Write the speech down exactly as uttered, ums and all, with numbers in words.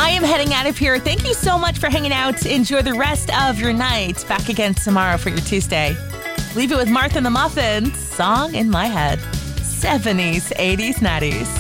I am heading out of here. Thank you so much for hanging out. Enjoy the rest of your night. Back again tomorrow for your Tuesday. Leave it with Martha and the Muffins. Song in my head. seventies, eighties, nineties.